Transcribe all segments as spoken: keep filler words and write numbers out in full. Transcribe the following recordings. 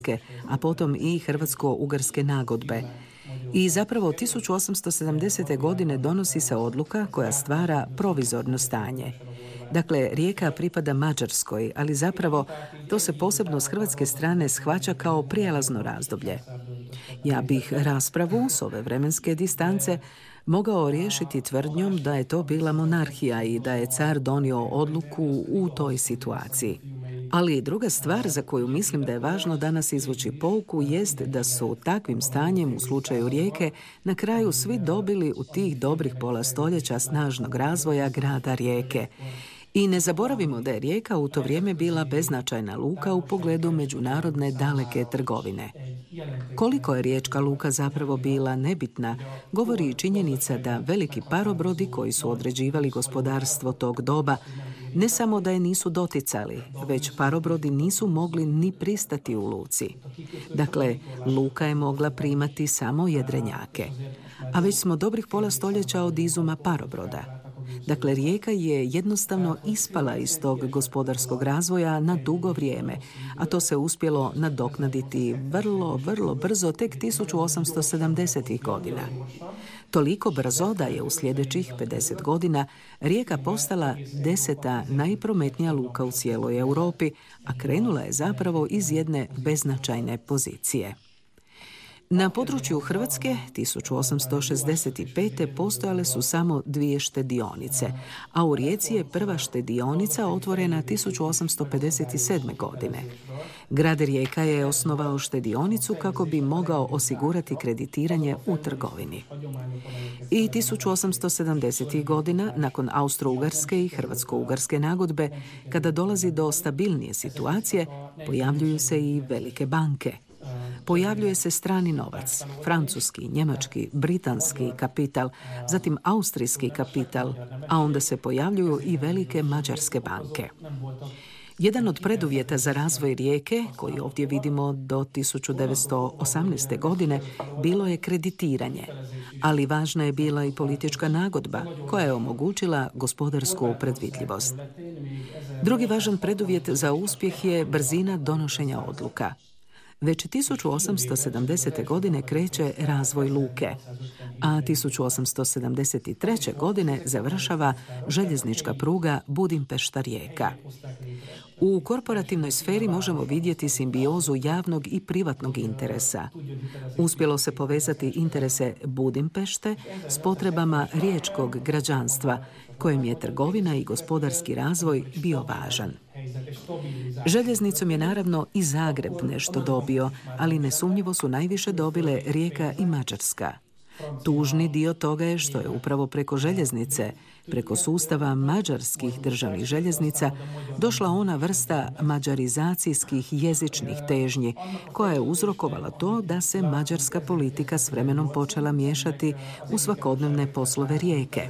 a potom i hrvatsko-ugarske nagodbe. I zapravo tisuću osamsto sedamdesete. godine donosi se odluka koja stvara provizorno stanje. Dakle, rijeka pripada Mađarskoj, ali zapravo to se posebno s hrvatske strane shvaća kao prijelazno razdoblje. Ja bih raspravu s ove vremenske distance mogao riješiti tvrdnjom da je to bila monarhija i da je car donio odluku u toj situaciji. Ali druga stvar za koju mislim da je važno danas izvući pouku jest da su takvim stanjem u slučaju Rijeke na kraju svi dobili u tih dobrih pola stoljeća snažnog razvoja grada Rijeke. I ne zaboravimo da je Rijeka u to vrijeme bila beznačajna luka u pogledu međunarodne daleke trgovine. Koliko je riječka luka zapravo bila nebitna, govori i činjenica da veliki parobrodi koji su određivali gospodarstvo tog doba ne samo da je nisu doticali, već parobrodi nisu mogli ni pristati u luci. Dakle, luka je mogla primati samo jedrenjake. A već smo dobrih pola stoljeća od izuma parobroda. Dakle, Rijeka je jednostavno ispala iz tog gospodarskog razvoja na dugo vrijeme, a to se uspjelo nadoknaditi vrlo, vrlo brzo, tek tisuću osamsto sedamdesetih. godina. Toliko brzo da je u sljedećih pedeset godina Rijeka postala deseta najprometnija luka u cijeloj Europi, a krenula je zapravo iz jedne beznačajne pozicije. Na području Hrvatske tisuću osamsto šezdeset pete. postojale su samo dvije štedionice, a u Rijeci je prva štedionica otvorena tisuću osamsto pedeset sedme. godine. Grad Rijeka je osnovao štedionicu kako bi mogao osigurati kreditiranje u trgovini. I tisuću osamsto sedamdesetih. godina, nakon Austro-Ugarske i Hrvatsko-Ugarske nagodbe, kada dolazi do stabilnije situacije, pojavljuju se i velike banke. Pojavljuje se strani novac, francuski, njemački, britanski kapital, zatim austrijski kapital, a onda se pojavljuju i velike mađarske banke. Jedan od preduvjeta za razvoj Rijeke, koji ovdje vidimo do tisuću devetsto osamnaeste. godine, bilo je kreditiranje, ali važna je bila i politička nagodba, koja je omogućila gospodarsku predvidljivost. Drugi važan preduvjet za uspjeh je brzina donošenja odluka. Već tisuću osamsto sedamdesete. godine kreće razvoj luke, a tisuću osamsto sedamdeset treće. godine završava željeznička pruga Budimpešta-Rijeka. U korporativnoj sferi možemo vidjeti simbiozu javnog i privatnog interesa. Uspjelo se povezati interese Budimpešte s potrebama riječkog građanstva, kojem je trgovina i gospodarski razvoj bio važan. Željeznicom je naravno i Zagreb nešto dobio, ali nesumnjivo su najviše dobile Rijeka i Mađarska. Tužni dio toga je što je upravo preko željeznice, preko sustava mađarskih državnih željeznica, došla ona vrsta mađarizacijskih jezičnih težnji, koja je uzrokovala to da se mađarska politika s vremenom počela miješati u svakodnevne poslove Rijeke.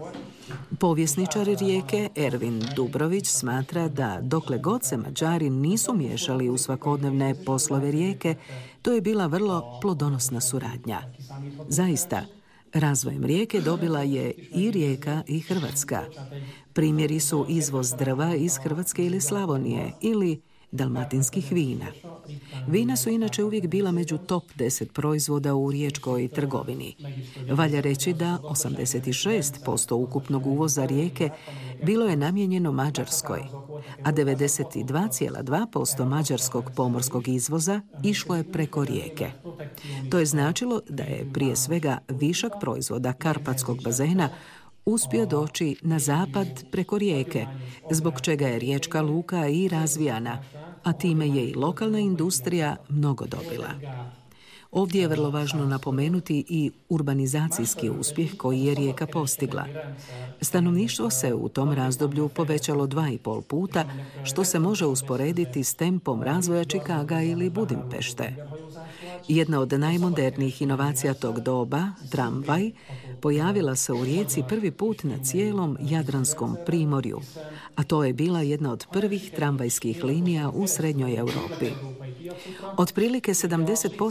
Povjesničar Rijeke Ervin Dubrović smatra da dokle god se Mađari nisu miješali u svakodnevne poslove Rijeke, to je bila vrlo plodonosna suradnja. Zaista, razvojem Rijeke dobila je i Rijeka i Hrvatska. Primjeri su izvoz drva iz Hrvatske ili Slavonije ili dalmatinskih vina. Vina su inače uvijek bila među top deset proizvoda u riječkoj trgovini. Valja reći da osamdeset šest posto ukupnog uvoza Rijeke bilo je namijenjeno Mađarskoj, a devedeset dva zarez dva posto mađarskog pomorskog izvoza išlo je preko Rijeke. To je značilo da je prije svega višak proizvoda Karpatskog bazena uspio doći na zapad preko Rijeke, zbog čega je riječka luka i razvijana, a time je i lokalna industrija mnogo dobila. Ovdje je vrlo važno napomenuti i urbanizacijski uspjeh koji je Rijeka postigla. Stanovništvo se u tom razdoblju povećalo dva i pol puta, što se može usporediti s tempom razvoja Čikaga ili Budimpešte. Jedna od najmodernijih inovacija tog doba, tramvaj, pojavila se u Rijeci prvi put na cijelom Jadranskom primorju, a to je bila jedna od prvih tramvajskih linija u srednjoj Europi. Otprilike sedamdeset posto stanovništva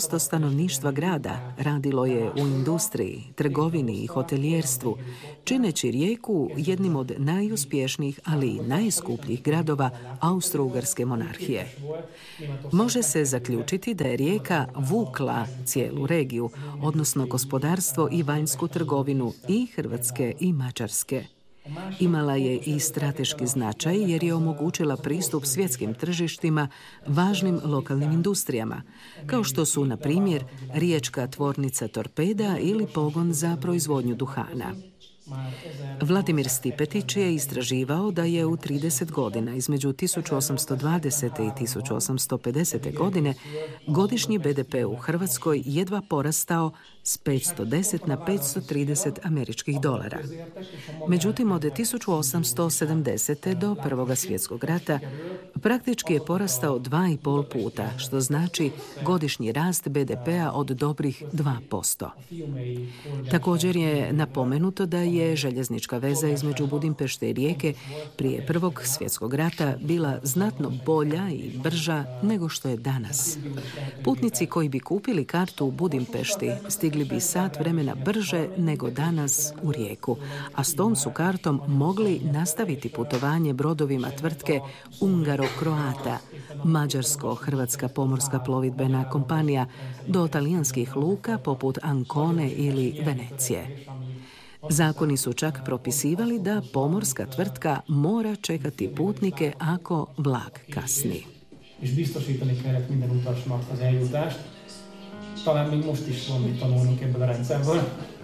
stanovništva grada radilo je u industriji, trgovini i hotelijerstvu, čineći Rijeku jednim od najuspješnijih, ali i najskupljih gradova Austro-Ugarske monarhije. Može se zaključiti da je Rijeka vukla cijelu regiju, odnosno gospodarstvo i vanjsku trgovinu i Hrvatske i Mađarske. Imala je i strateški značaj jer je omogućila pristup svjetskim tržištima važnim lokalnim industrijama, kao što su, na primjer, riječka tvornica torpeda ili pogon za proizvodnju duhana. Vladimir Stipetić je istraživao da je u trideset godina, između tisuću osamsto dvadesete i tisuću osamsto pedesete godine, godišnji be de pe u Hrvatskoj jedva porastao s petsto deset na petsto trideset američkih dolara. Međutim, od tisuću osamsto sedamdesete do Prvog svjetskog rata praktički je porastao dva i pol puta, što znači godišnji rast be de pea od dobrih dva posto. Također je napomenuto da je željeznička veza između Budimpešte i Rijeke prije Prvog svjetskog rata bila znatno bolja i brža nego što je danas. Putnici koji bi kupili kartu u Budimpešti stigli bi sat vremena brže nego danas u Rijeku, a s tom su kartom mogli nastaviti putovanje brodovima tvrtke Ungaro-Croata, mađarsko-hrvatska pomorska plovidbena kompanija, do talijanskih luka poput Ancone ili Venecije. Zakoni su čak propisivali da pomorska tvrtka mora čekati putnike ako vlak kasni. És biztosítani kellett minden utasnak az eljutást. Talán még most is van mit tanulnunk ebből a rendszerből.